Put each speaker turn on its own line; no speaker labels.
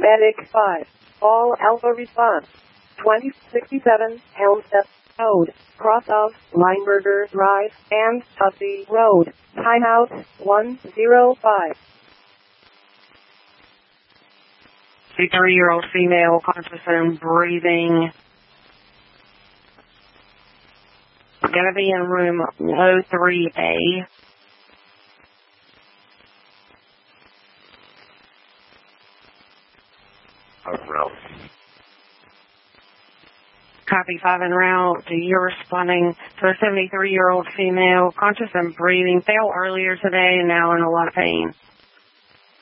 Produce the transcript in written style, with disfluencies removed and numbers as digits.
Medic 5. All Alpha response. 2067 Helmstead Road, cross of Lineberger Drive and Tussey Road, timeout 105.
53-year-old female, conscious and breathing. Gonna be in room 03A. Copy 5 en route. You're responding to a 73-year-old female, conscious and breathing, fell earlier today and now in a lot of pain.